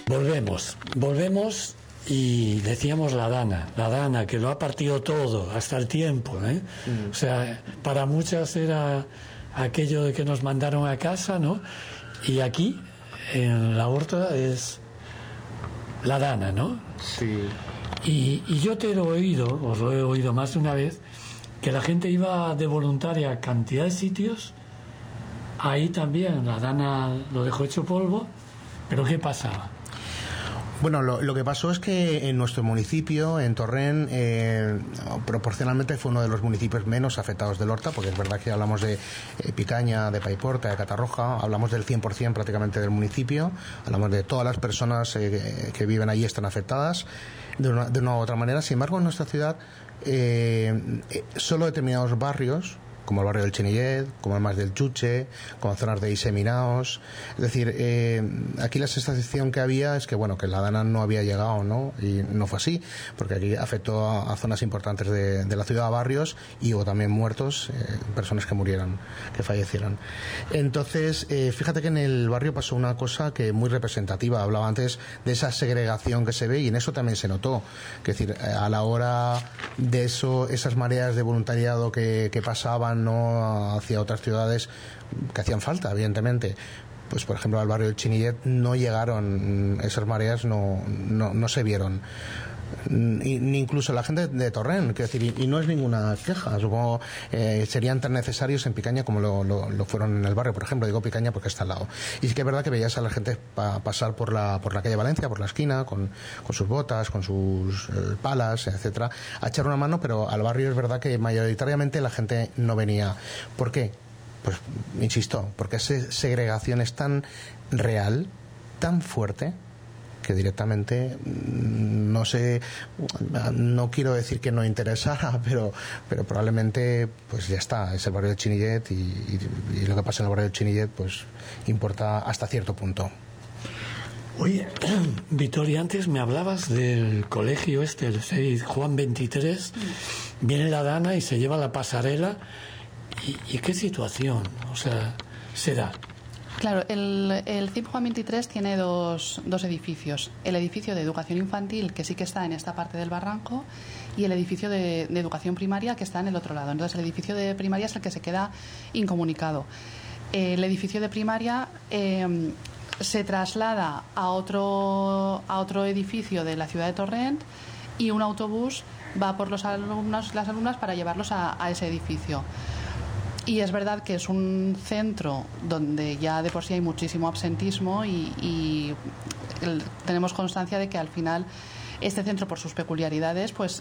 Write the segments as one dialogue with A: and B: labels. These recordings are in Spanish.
A: Volvemos y decíamos la Dana, que lo ha partido todo, hasta el tiempo, ¿eh? O sea, para muchas era aquello de que nos mandaron a casa, ¿no? Y aquí, en la Horta, es la Dana, ¿no?
B: Sí.
A: Y yo te lo he oído, os lo he oído más de una vez, que la gente iba de voluntaria a cantidad de sitios. Ahí también la Dana lo dejó hecho polvo, pero ¿qué pasaba?
B: Bueno, lo que pasó es que en nuestro municipio, en Torrent, proporcionalmente fue uno de los municipios menos afectados del Horta, porque es verdad que hablamos de Picaña, de Paiporta, de Catarroja, hablamos del 100% prácticamente del municipio, hablamos de todas las personas que viven allí están afectadas de una u otra manera. Sin embargo, en nuestra ciudad, solo determinados barrios, como el barrio del Chenillet, como el Mas del Chuche, como zonas de Iseminaos. Es decir, aquí la sensación que había es que, bueno, que la Dana no había llegado, ¿no? Y no fue así, porque aquí afectó a zonas importantes de la ciudad, a barrios, y hubo también muertos, personas que murieron, que fallecieron. Entonces, fíjate que en el barrio pasó una cosa que muy representativa. Hablaba antes de esa segregación que se ve, y en eso también se notó. Es decir, a la hora de eso, esas mareas de voluntariado que pasaban, no hacia otras ciudades que hacían falta, evidentemente, pues por ejemplo al barrio del Chinillet no llegaron esas mareas, no se vieron, ni incluso la gente de Torrent, quiero decir, y no es ninguna queja, supongo, serían tan necesarios en Picaña como lo fueron en el barrio, por ejemplo. Digo Picaña porque está al lado, y sí que es verdad que veías a la gente pasar por la calle Valencia, por la esquina, con sus botas, con sus palas, etcétera, a echar una mano, pero al barrio es verdad que mayoritariamente la gente no venía. ¿Por qué? Pues insisto, porque esa segregación es tan real, tan fuerte, que directamente, no sé, no quiero decir que no interesara, pero probablemente pues ya está, es el barrio del Chinillet, y lo que pasa en el barrio del Chinillet pues importa hasta cierto punto.
A: Oye, Victoria, antes me hablabas del colegio el 6 Juan 23, viene la Dana y se lleva la pasarela, ¿y qué situación, o sea, se da?
C: Claro, el CIP Juan 23 tiene dos edificios. El edificio de educación infantil, que sí que está en esta parte del barranco, y el edificio de educación primaria, que está en el otro lado. Entonces, el edificio de primaria es el que se queda incomunicado. El edificio de primaria se traslada a otro edificio de la ciudad de Torrent, y un autobús va por las alumnas para llevarlos a ese edificio. Y es verdad que es un centro donde ya de por sí hay muchísimo absentismo, y tenemos constancia de que al final este centro, por sus peculiaridades, pues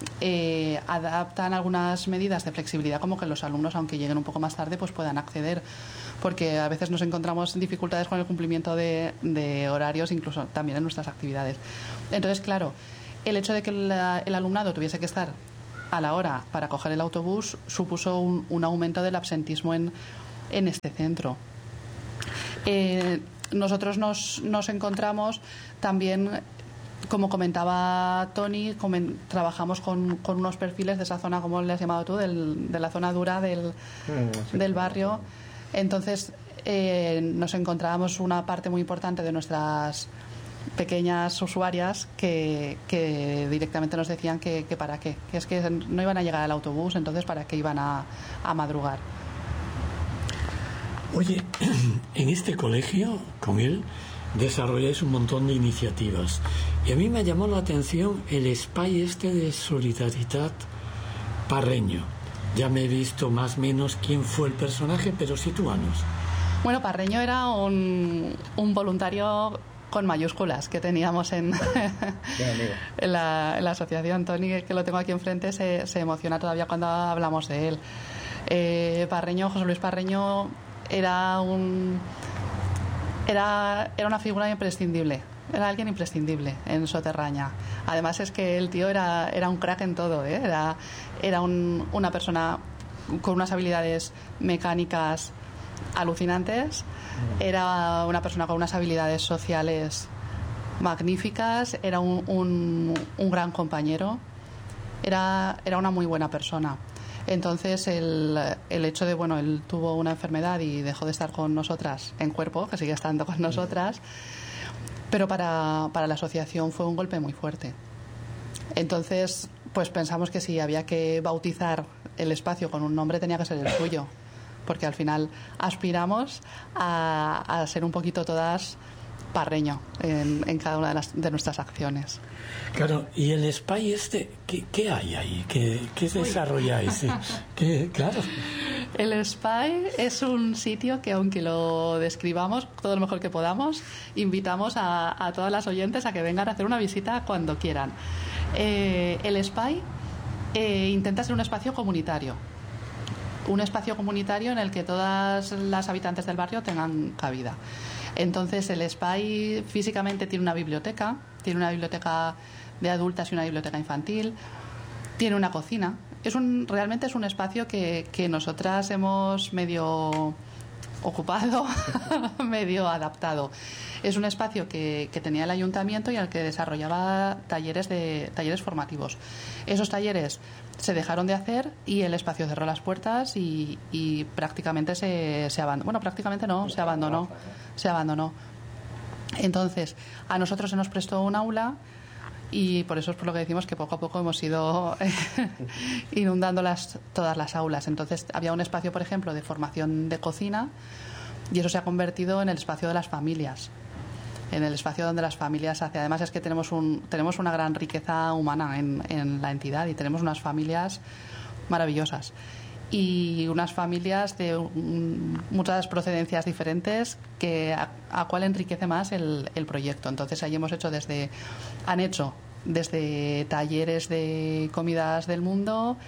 C: adaptan algunas medidas de flexibilidad, como que los alumnos, aunque lleguen un poco más tarde, pues puedan acceder, porque a veces nos encontramos dificultades con el cumplimiento de horarios, incluso también en nuestras actividades. Entonces, claro, el hecho de que el alumnado tuviese que estar a la hora para coger el autobús supuso un aumento del absentismo en este centro. Nosotros nos encontramos también, como comentaba Tony, trabajamos con unos perfiles de esa zona, como le has llamado tú, de la zona dura del barrio. Entonces nos encontrábamos una parte muy importante de nuestras pequeñas usuarias que directamente nos decían que para qué, que es que no iban a llegar al autobús, entonces para qué iban a madrugar.
A: Oye, en este colegio, con él, desarrolláis un montón de iniciativas, y a mí me llamó la atención el espai de Solidaritat Parreño. Ya me he visto más o menos quién fue el personaje, pero sitúanos.
C: Bueno, Parreño era un voluntario con mayúsculas que teníamos en la asociación. Tony, que lo tengo aquí enfrente, se emociona todavía cuando hablamos de él. Parreño, José Luis Parreño, era una figura imprescindible. Era alguien imprescindible en Soterraña. Además es que el tío era un crack en todo, ¿eh? Era una persona con unas habilidades mecánicas alucinantes. Era una persona con unas habilidades sociales magníficas. Era un gran compañero. Era una muy buena persona. Entonces el hecho de, bueno, él tuvo una enfermedad y dejó de estar con nosotras en cuerpo, que sigue estando con nosotras, Pero para la asociación fue un golpe muy fuerte. Entonces, pues pensamos que si había que bautizar el espacio con un nombre tenía que ser el suyo, porque al final aspiramos a ser un poquito todas Parreño en cada una de nuestras acciones.
A: Claro, y el SPY ¿qué hay ahí? ¿Qué desarrolláis? Claro.
C: El SPY es un sitio que, aunque lo describamos todo lo mejor que podamos, invitamos a todas las oyentes a que vengan a hacer una visita cuando quieran. El SPY intenta ser un espacio comunitario. Un espacio comunitario en el que todas las habitantes del barrio tengan cabida. Entonces, el SPY físicamente tiene una biblioteca de adultas y una biblioteca infantil, tiene una cocina. Realmente es un espacio que nosotras hemos medio ocupado, medio adaptado. Es un espacio que tenía el ayuntamiento y al que desarrollaba talleres formativos. Esos talleres se dejaron de hacer y el espacio cerró las puertas y prácticamente se abandonó. Bueno, prácticamente no, se abandonó. Entonces, a nosotros se nos prestó un aula y por eso es por lo que decimos que poco a poco hemos ido inundando todas las aulas. Entonces, había un espacio, por ejemplo, de formación de cocina y eso se ha convertido en el espacio de las familias. En el espacio donde las familias hacen. Además es que tenemos una gran riqueza humana en la entidad y tenemos unas familias maravillosas y unas familias de muchas procedencias diferentes que a cual enriquece más el proyecto. Entonces ahí han hecho desde talleres de comidas del mundo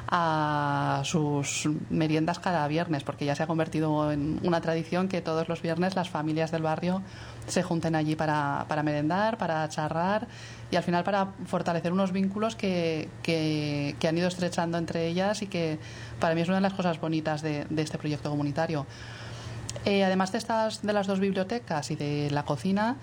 C: a sus meriendas cada viernes, porque ya se ha convertido en una tradición que todos los viernes las familias del barrio se junten allí para merendar, para charlar y al final para fortalecer unos vínculos que han ido estrechando entre ellas y que para mí es una de las cosas bonitas de este proyecto comunitario. Además de las dos bibliotecas y de la cocina,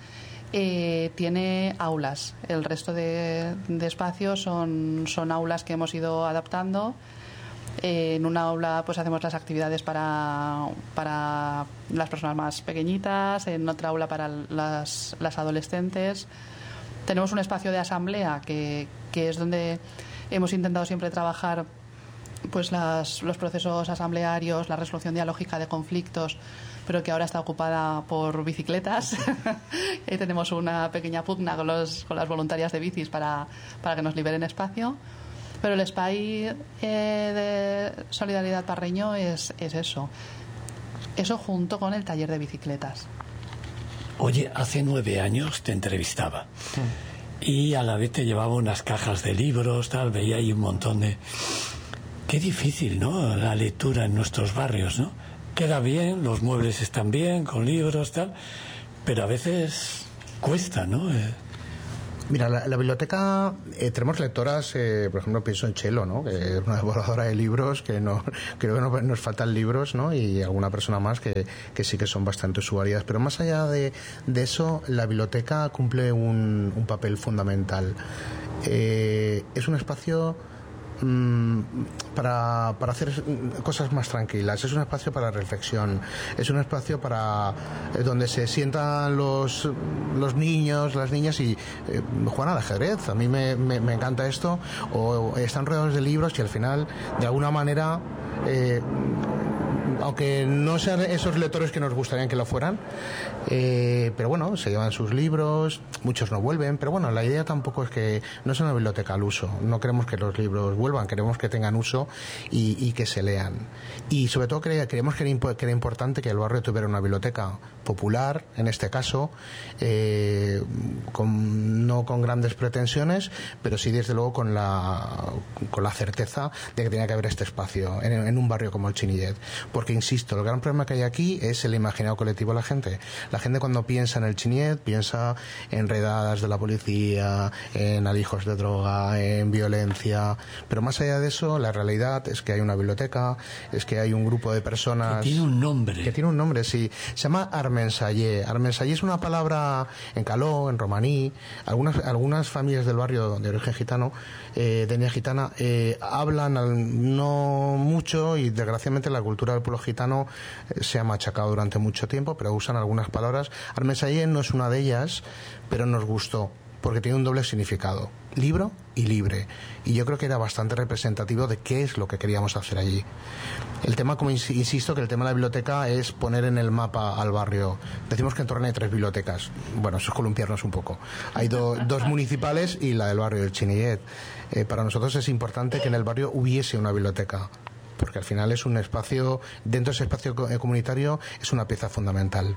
C: tiene aulas. El resto de espacios son aulas que hemos ido adaptando. En una aula pues hacemos las actividades para las personas más pequeñitas, en otra aula para las adolescentes. Tenemos un espacio de asamblea que es donde hemos intentado siempre trabajar pues los procesos asamblearios, la resolución dialógica de conflictos, pero que ahora está ocupada por bicicletas. Ahí tenemos una pequeña pugna con las voluntarias de bicis para que nos liberen espacio. Pero el SPY de Solidaridad Parreño es eso. Eso junto con el taller de bicicletas.
A: Oye, hace 9 años te entrevistaba y a la vez te llevaba unas cajas de libros, tal, veía ahí un montón de... Qué difícil, ¿no? La lectura en nuestros barrios, ¿no? Queda bien, los muebles están bien, con libros, tal, pero a veces cuesta, ¿no?
B: Mira, la biblioteca, tenemos lectoras, por ejemplo, pienso en Chelo, ¿no? Que es una devoradora de libros, creo que nos faltan libros, ¿no? Y alguna persona más que sí que son bastante usuarias. Pero más allá de eso, la biblioteca cumple un papel fundamental. Es un espacio para hacer cosas más tranquilas, es un espacio para reflexión, es un espacio para donde se sientan los niños, las niñas y juegan al ajedrez. A mí me encanta esto, o están rodeados de libros y al final de alguna manera aunque no sean esos lectores que nos gustaría que lo fueran, pero bueno, se llevan sus libros, muchos no vuelven, pero bueno, la idea tampoco es que no sea una biblioteca al uso, no queremos que los libros vuelvan, queremos que tengan uso y que se lean. Y sobre todo creemos que era importante que el barrio tuviera una biblioteca popular, en este caso, no con grandes pretensiones, pero sí desde luego con la certeza de que tenía que haber este espacio en un barrio como el Chinillet. Porque, insisto, el gran problema que hay aquí es el imaginario colectivo de la gente. La gente cuando piensa en el Chinillet piensa en redadas de la policía, en alijos de droga, en violencia, pero más allá de eso, la realidad es que hay una biblioteca, es que hay un grupo de personas...
A: Que tiene un nombre.
B: Que tiene un nombre, sí. Se llama Armentia. armensallé. Armensallé es una palabra en caló, en romaní. Algunas familias del barrio de origen gitano, de etnia gitana, hablan no mucho, y desgraciadamente la cultura del pueblo gitano se ha machacado durante mucho tiempo, pero usan algunas palabras. Armensallé no es una de ellas, pero nos gustó porque tiene un doble significado: libro y libre, y yo creo que era bastante representativo de qué es lo que queríamos hacer allí. El tema, como insisto, que el tema de la biblioteca es poner en el mapa al barrio. Decimos que en Torrent hay 3 bibliotecas. Bueno, eso es columpiarnos un poco. Hay dos municipales y la del barrio del Chinillet. Para nosotros es importante que en el barrio hubiese una biblioteca, porque al final es un espacio, dentro de ese espacio comunitario, es una pieza fundamental.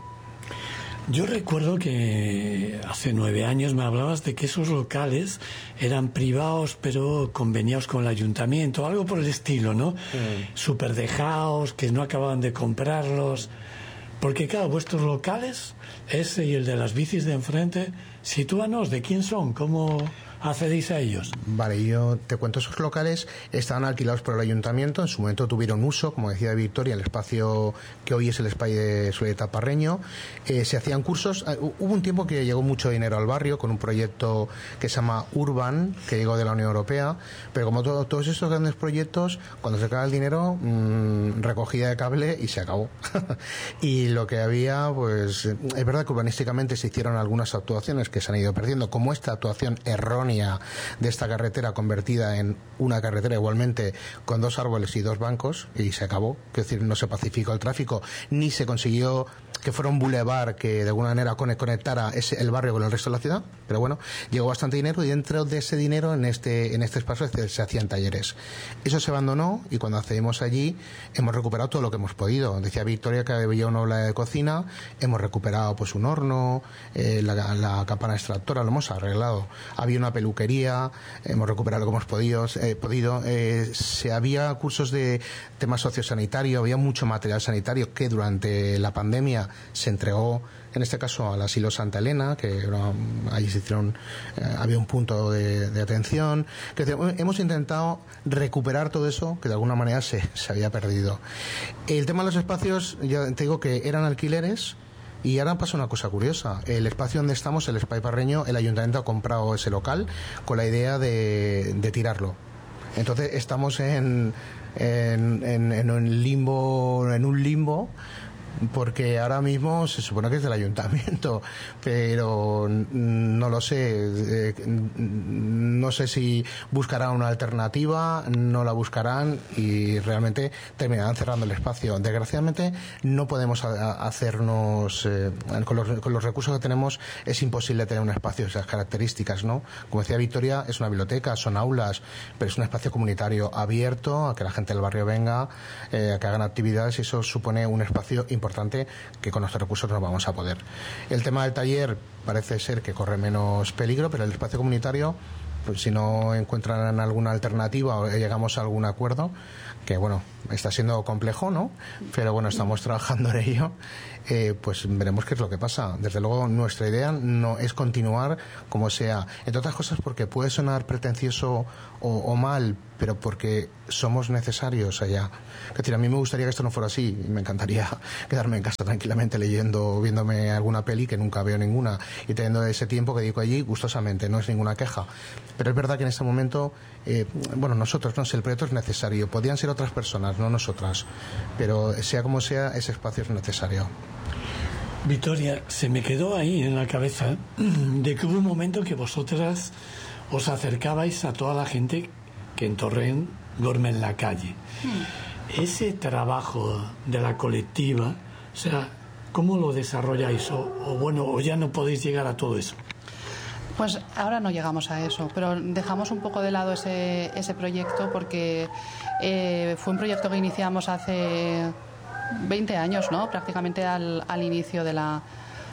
A: Yo recuerdo que hace 9 años me hablabas de que esos locales eran privados pero conveniados con el ayuntamiento, algo por el estilo, ¿no? Súper dejados, que no acababan de comprarlos. Porque claro, vuestros locales, ese y el de las bicis de enfrente, sitúanos, ¿de quién son? ¿Cómo accedéis a ellos?
B: Vale, yo te cuento, esos locales estaban alquilados por el ayuntamiento, en su momento tuvieron uso, como decía Victoria, el espacio que hoy es el espacio de Soledad Parreño. Se hacían cursos. Hubo un tiempo que llegó mucho dinero al barrio con un proyecto que se llama Urban, que llegó de la Unión Europea, pero como todos estos grandes proyectos, cuando se acaba el dinero, recogida de cable y se acabó. Y lo que había, pues es verdad que urbanísticamente se hicieron algunas actuaciones que se han ido perdiendo, como esta actuación errónea de esta carretera convertida en una carretera igualmente con 2 árboles y 2 bancos, y se acabó. Es decir, no se pacificó el tráfico, ni se consiguió que fuera un bulevar que de alguna manera conectara el barrio con el resto de la ciudad. Pero bueno, llegó bastante dinero, y dentro de ese dinero, en este espacio se hacían talleres. Eso se abandonó, y cuando accedimos allí hemos recuperado todo lo que hemos podido. Decía Victoria que había una obra de cocina, hemos recuperado pues un horno, la campana extractora, lo hemos arreglado. Había una peluquería, hemos recuperado lo que hemos podido. Había cursos de temas sociosanitarios, había mucho material sanitario que durante la pandemia se entregó, en este caso al asilo Santa Elena, que allí se hicieron, había un punto de atención. Hemos intentado recuperar todo eso que de alguna manera se había perdido. El tema de los espacios, ya te digo que eran alquileres. Y ahora pasa una cosa curiosa. El espacio donde estamos, el Espai Parreño, el ayuntamiento ha comprado ese local con la idea de tirarlo. Entonces estamos en un limbo, porque ahora mismo se supone que es del ayuntamiento, pero no lo sé. No sé si buscarán una alternativa, no la buscarán, y realmente terminarán cerrando el espacio. Desgraciadamente no podemos hacernos con los recursos que tenemos, es imposible tener un espacio de esas características, ¿no? Como decía Victoria, es una biblioteca, son aulas, pero es un espacio comunitario abierto a que la gente del barrio venga, a que hagan actividades, y eso supone un espacio importante que con nuestros recursos no vamos a poder. El tema del taller parece ser que corre menos peligro, pero el espacio comunitario, pues si no encuentran alguna alternativa o llegamos a algún acuerdo, que bueno, está siendo complejo, ¿no? Pero bueno, estamos trabajando en ello, pues veremos qué es lo que pasa. Desde luego nuestra idea no es continuar como sea, entre otras cosas porque puede sonar pretencioso o mal, pero porque somos necesarios allá. Es decir, a mí me gustaría que esto no fuera así, y me encantaría quedarme en casa tranquilamente leyendo, viéndome alguna peli, que nunca veo ninguna, y teniendo ese tiempo que dedico allí gustosamente, no es ninguna queja. Pero es verdad que en este momento, nosotros, no sé, el proyecto es necesario. Podrían ser otras personas, no nosotras, pero sea como sea, ese espacio es necesario.
A: Victoria, se me quedó ahí en la cabeza de que hubo un momento que vosotras os acercabais a toda la gente que en Torrent duerme en la calle. Ese trabajo de la colectiva, o sea, ¿cómo lo desarrolláis? O ya no podéis llegar a todo eso.
C: Pues ahora no llegamos a eso, pero dejamos un poco de lado ese proyecto porque fue un proyecto que iniciamos hace 20 años, ¿no? Prácticamente al inicio de la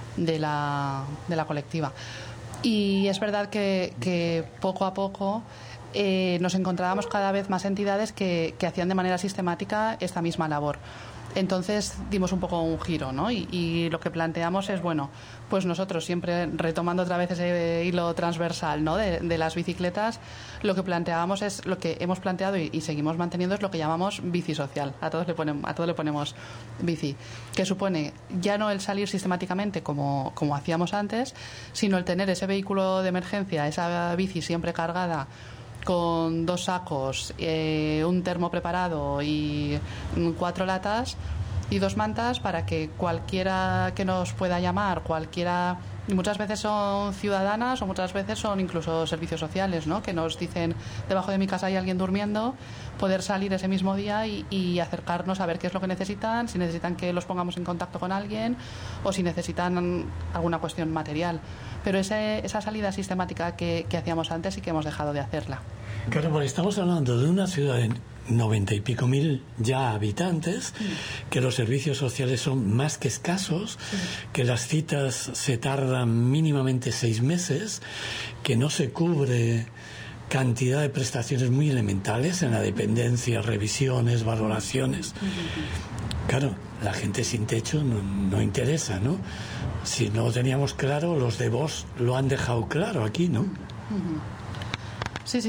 C: colectiva. Y es verdad que poco a poco nos encontrábamos cada vez más entidades que hacían de manera sistemática esta misma labor. Entonces dimos un poco un giro, ¿no? Y lo que planteamos es, bueno, pues nosotros siempre retomando otra vez ese hilo transversal, ¿no? de las bicicletas, lo que planteábamos es lo que hemos planteado y seguimos manteniendo es lo que llamamos bici social. A todos le ponemos bici, que supone ya no el salir sistemáticamente como hacíamos antes, sino el tener ese vehículo de emergencia, esa bici siempre cargada con 2 sacos, un termo preparado y 4 latas y 2 mantas para que cualquiera que nos pueda llamar, y muchas veces son ciudadanas o muchas veces son incluso servicios sociales, ¿no? Que nos dicen, debajo de mi casa hay alguien durmiendo, poder salir ese mismo día y acercarnos a ver qué es lo que necesitan, si necesitan que los pongamos en contacto con alguien o si necesitan alguna cuestión material. Pero esa salida sistemática que hacíamos antes sí que hemos dejado de hacerla.
A: Claro, porque estamos hablando de una ciudad de 90 y pico mil ya habitantes, que los servicios sociales son más que escasos, que las citas se tardan mínimamente 6 meses, que no se cubre cantidad de prestaciones muy elementales en la dependencia, revisiones, valoraciones. Claro, la gente sin techo no interesa, ¿no? Si no lo teníamos claro, los de Vox lo han dejado claro aquí, ¿no?
C: Sí.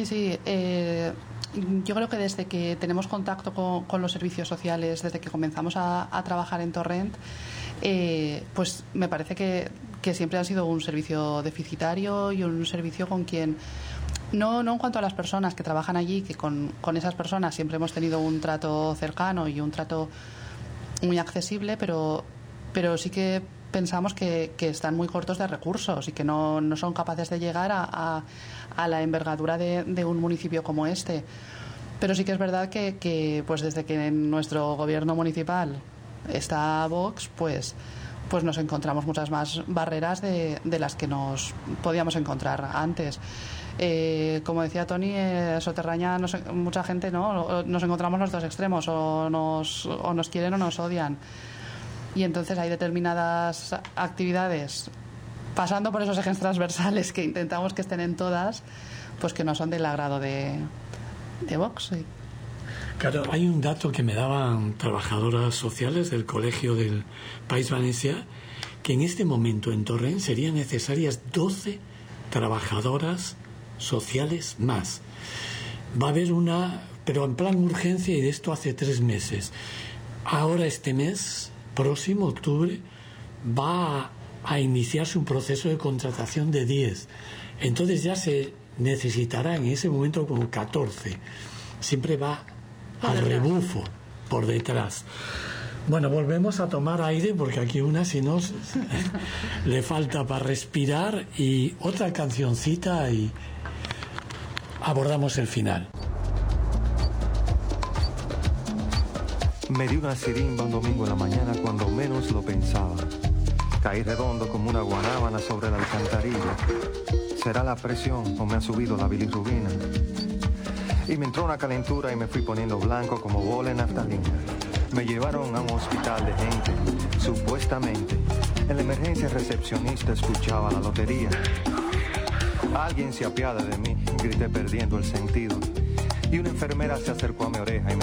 C: Yo creo que desde que tenemos contacto con los servicios sociales, desde que comenzamos a trabajar en Torrent, pues me parece que siempre han sido un servicio deficitario y un servicio con quien, no en cuanto a las personas que trabajan allí, que con esas personas siempre hemos tenido un trato cercano y un trato muy accesible, pero sí que pensamos que están muy cortos de recursos y que no son capaces de llegar a la envergadura de un municipio como este. Pero sí que es verdad que pues desde que en nuestro gobierno municipal está Vox, pues nos encontramos muchas más barreras de las que nos podíamos encontrar antes. Como decía Toni, Soterraña, mucha gente, ¿no? Nos encontramos los dos extremos, o nos quieren o nos odian. Y entonces hay determinadas actividades, pasando por esos ejes transversales que intentamos que estén en todas, pues que no son del agrado de Vox. Sí.
A: Claro, hay un dato que me daban trabajadoras sociales del Colegio del País Valencià, que en este momento en Torrent serían necesarias 12 trabajadoras sociales más. Va a haber una, pero en plan urgencia, y de esto hace 3 meses. Ahora este mes, próximo, octubre, va a iniciarse un proceso de contratación de 10. Entonces ya se necesitará en ese momento como 14. Siempre va al rebufo por detrás. Bueno, volvemos a tomar aire porque aquí una, si no, le falta para respirar, y otra cancioncita y abordamos el final.
D: Me di una sirimba un domingo en la mañana cuando menos lo pensaba. Caí redondo como una guanábana sobre la alcantarilla. ¿Será la presión o me ha subido la bilirrubina? Y me entró una calentura y me fui poniendo blanco como bola en naftalina. Me llevaron a un hospital de gente, supuestamente. En la emergencia recepcionista escuchaba la lotería. Alguien se apiada de mí, grité perdiendo el sentido. Y una enfermera se acercó a mi oreja y me